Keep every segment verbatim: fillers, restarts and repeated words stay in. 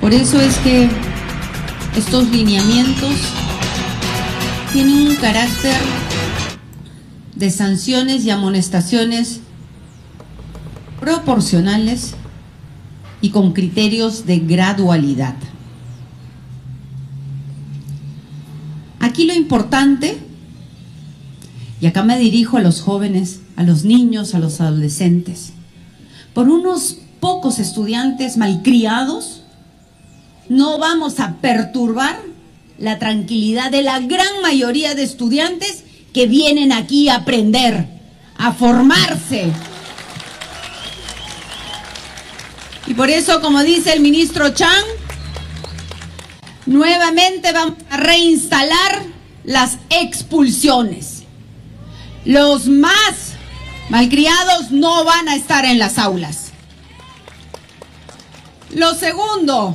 Por eso es que estos lineamientos tienen un carácter de sanciones y amonestaciones proporcionales y con criterios de gradualidad. Aquí lo importante, y acá me dirijo a los jóvenes, a los niños, a los adolescentes, por unos pocos estudiantes malcriados, no vamos a perturbar la tranquilidad de la gran mayoría de estudiantes que vienen aquí a aprender, a formarse. Y por eso, como dice el ministro Chang, nuevamente vamos a reinstalar las expulsiones. Los más malcriados no van a estar en las aulas. Lo segundo,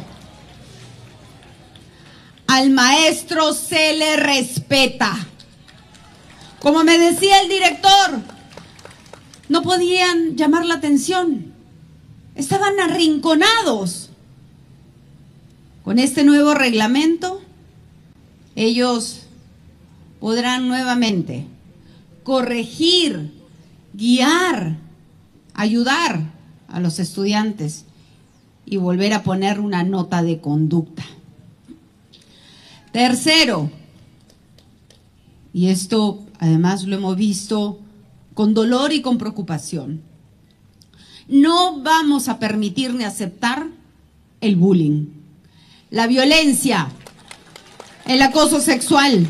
al maestro se le respeta. Como me decía el director, no podían llamar la atención. Estaban arrinconados. Con este nuevo reglamento, ellos podrán nuevamente corregir, guiar, ayudar a los estudiantes y volver a poner una nota de conducta. Tercero, y esto además lo hemos visto con dolor y con preocupación, no vamos a permitir ni aceptar el bullying, la violencia, el acoso sexual.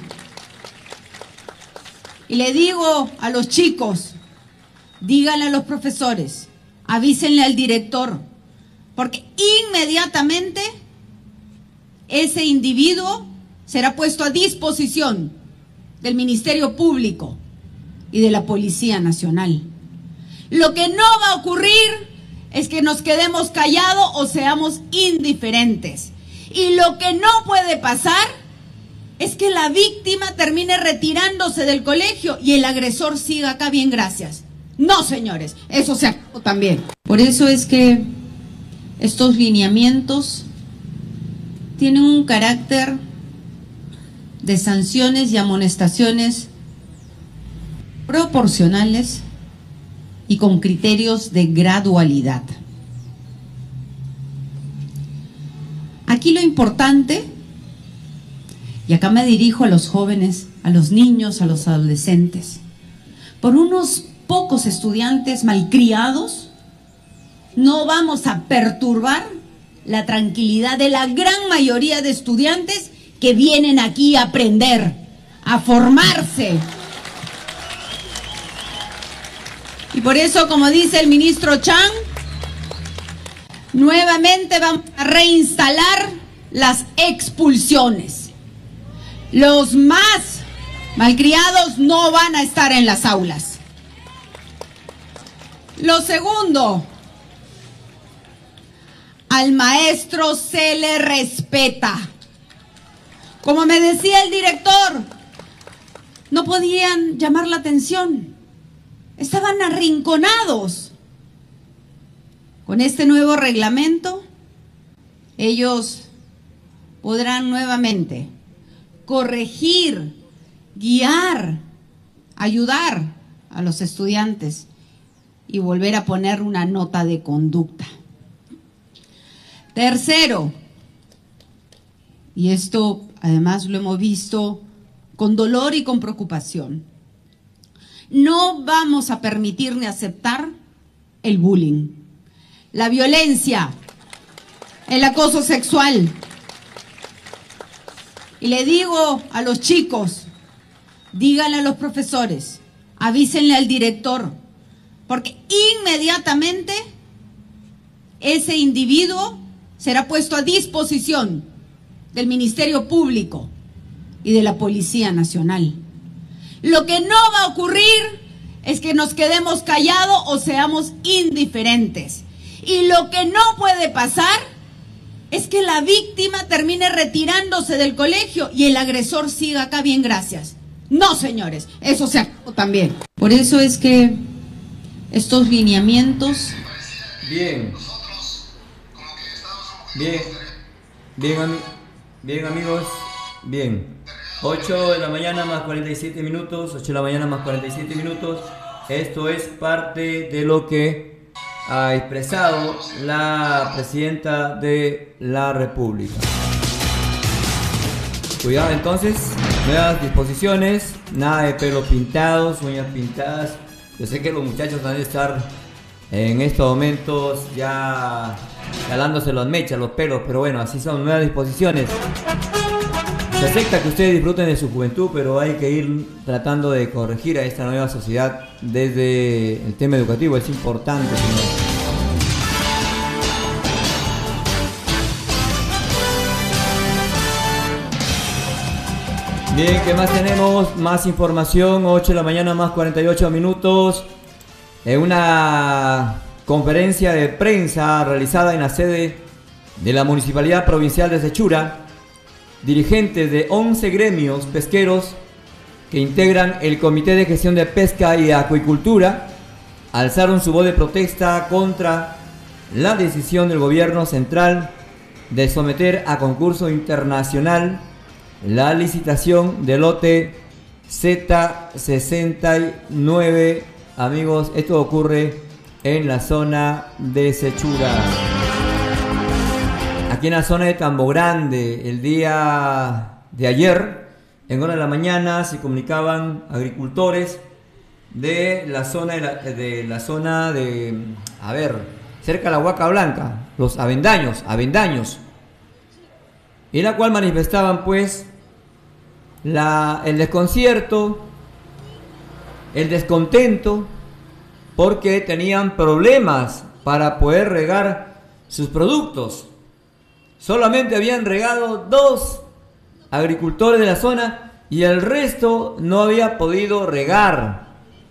Y le digo a los chicos, díganle a los profesores, avísenle al director, porque inmediatamente ese individuo será puesto a disposición del Ministerio Público y de la Policía Nacional. Lo que no va a ocurrir es que nos quedemos callados o seamos indiferentes. Y lo que no puede pasar es que la víctima termine retirándose del colegio y el agresor siga acá bien, gracias. No, señores, eso se acabó también. Por eso es que estos lineamientos tienen un carácter de sanciones y amonestaciones proporcionales y con criterios de gradualidad. Aquí lo importante, y acá me dirijo a los jóvenes, a los niños, a los adolescentes, por unos pocos estudiantes malcriados, no vamos a perturbar la tranquilidad de la gran mayoría de estudiantes que vienen aquí a aprender, a formarse. Y por eso, como dice el ministro Chang, nuevamente vamos a reinstalar las expulsiones. Los más malcriados no van a estar en las aulas. Lo segundo, al maestro se le respeta. Como me decía el director, no podían llamar la atención. Estaban arrinconados. Con este nuevo reglamento, ellos podrán nuevamente corregir, guiar, ayudar a los estudiantes y volver a poner una nota de conducta. Tercero, y esto además lo hemos visto con dolor y con preocupación, no vamos a permitir ni aceptar el bullying, la violencia, el acoso sexual. Y le digo a los chicos, díganle a los profesores, avísenle al director, porque inmediatamente ese individuo será puesto a disposición del Ministerio Público y de la Policía Nacional. Lo que no va a ocurrir es que nos quedemos callados o seamos indiferentes. Y lo que no puede pasar es que la víctima termine retirándose del colegio y el agresor siga acá bien, gracias. No, señores, eso se acabó también. Por eso es que estos lineamientos... Bien. Bien. Bien, ami bien amigos, bien. ocho de la mañana más cuarenta y siete minutos, ocho de la mañana más cuarenta y siete minutos. Esto es parte de lo que ha expresado la presidenta de la República. Cuidado entonces, nuevas disposiciones, nada de pelo pintados, uñas pintadas. Yo sé que los muchachos van a estar en estos momentos ya jalándose las mechas, los pelos, pero bueno, así son nuevas disposiciones. Se acepta que ustedes disfruten de su juventud, pero hay que ir tratando de corregir a esta nueva sociedad desde el tema educativo, es importante, señor. Bien, ¿qué más tenemos? Más información, ocho de la mañana más cuarenta y ocho minutos. En una conferencia de prensa realizada en la sede de la Municipalidad Provincial de Sechura, dirigentes de once gremios pesqueros que integran el Comité de Gestión de Pesca y Acuicultura alzaron su voz de protesta contra la decisión del gobierno central de someter a concurso internacional la licitación del lote Z sesenta y nueve. Amigos, esto ocurre en la zona de Sechura. Aquí en la zona de Tambo Grande, el día de ayer, en hora de la mañana, se comunicaban agricultores de la zona de la, de la zona de, a ver, cerca de la Huaca Blanca, los avendaños, avendaños, en la cual manifestaban pues la, el desconcierto, el descontento, porque tenían problemas para poder regar sus productos. Solamente habían regado dos agricultores de la zona y el resto no había podido regar.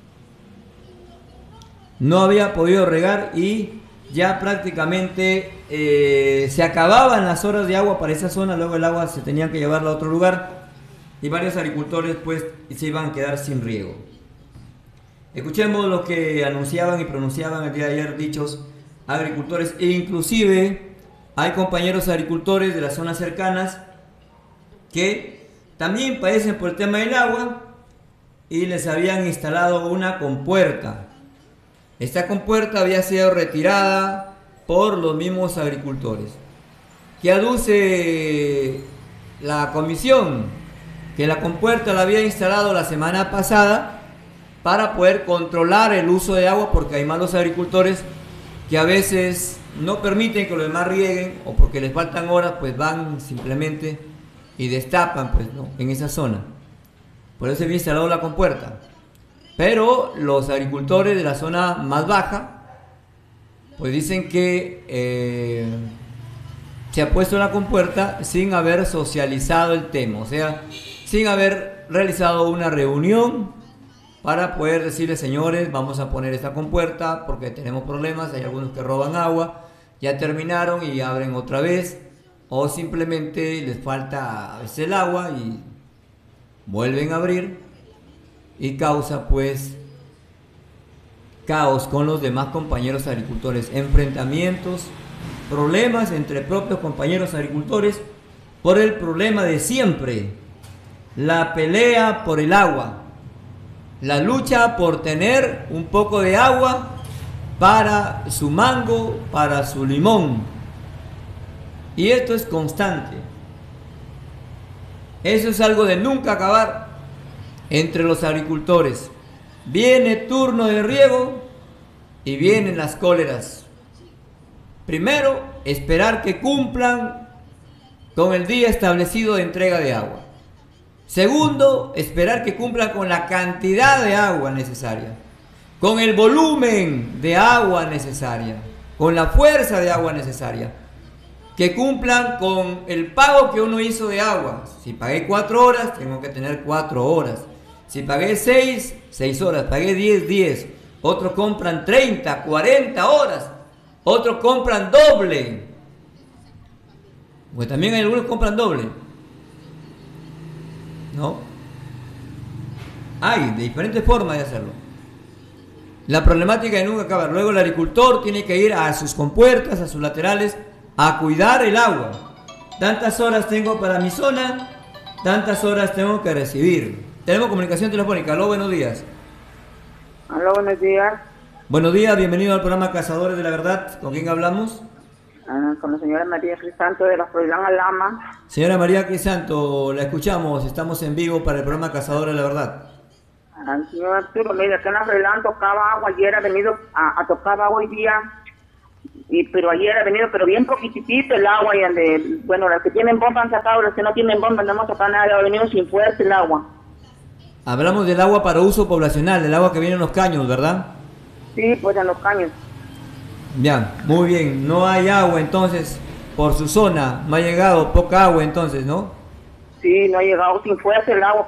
No había podido regar y ya prácticamente eh, se acababan las horas de agua para esa zona. Luego el agua se tenía que llevarla a otro lugar y varios agricultores pues se iban a quedar sin riego. Escuchemos lo que anunciaban y pronunciaban el día de ayer dichos agricultores, e inclusive hay compañeros agricultores de las zonas cercanas que también padecen por el tema del agua y les habían instalado una compuerta. Esta compuerta había sido retirada por los mismos agricultores. ¿Qué aduce la comisión? Que la compuerta la había instalado la semana pasada para poder controlar el uso de agua, porque hay malos agricultores que a veces no permiten que los demás rieguen, o porque les faltan horas, pues van simplemente y destapan pues, ¿no?, en esa zona. Por eso se había instalado la compuerta. Pero los agricultores de la zona más baja, pues dicen que eh, se ha puesto la compuerta sin haber socializado el tema, o sea, sin haber realizado una reunión para poder decirles, señores, vamos a poner esta compuerta porque tenemos problemas, hay algunos que roban agua, ya terminaron y abren otra vez, o simplemente les falta a veces el agua y vuelven a abrir y causa pues caos con los demás compañeros agricultores, enfrentamientos, problemas entre propios compañeros agricultores por el problema de siempre, la pelea por el agua. La lucha por tener un poco de agua para su mango, para su limón. Y esto es constante. Eso es algo de nunca acabar entre los agricultores. Viene turno de riego y vienen las cóleras. Primero, esperar que cumplan con el día establecido de entrega de agua. Segundo, esperar que cumplan con la cantidad de agua necesaria, con el volumen de agua necesaria, con la fuerza de agua necesaria, que cumplan con el pago que uno hizo de agua. Si pagué cuatro horas, tengo que tener cuatro horas. Si pagué seis, seis horas. Pagué diez, diez. Otros compran treinta, cuarenta horas. Otros compran doble. Pues también hay algunos que compran doble, ¿no? Hay de diferentes formas de hacerlo. La problemática de nunca acabar. Luego el agricultor tiene que ir a sus compuertas, a sus laterales, a cuidar el agua. tantas horas tengo para mi zona, tantas horas tengo que recibir. Tenemos comunicación telefónica. Aló, buenos días. Aló, buenos días. Buenos días, bienvenido al programa Cazadores de la Verdad. ¿Con quién hablamos? Ah, con la señora María Crisanto de la Florida Lama. Señora María Crisanto, la escuchamos. Estamos en vivo para el programa Cazadores de la Verdad. Ah, señor Arturo, mira, que en la Florida tocaba agua. Ayer ha venido a, a tocar agua hoy día. Y, pero ayer ha venido, pero bien poquitito el agua. Y el de, bueno, los que tienen bomba han sacado, los que no tienen bomba no hemos sacado nada. Ha venido sin fuerza el agua. Hablamos del agua para uso poblacional, del agua que viene en los caños, ¿verdad? Sí, pues en los caños. Bien, muy bien. No hay agua entonces por su zona. No ha llegado poca agua entonces, ¿no? Sí, no ha llegado sin fuerza el agua.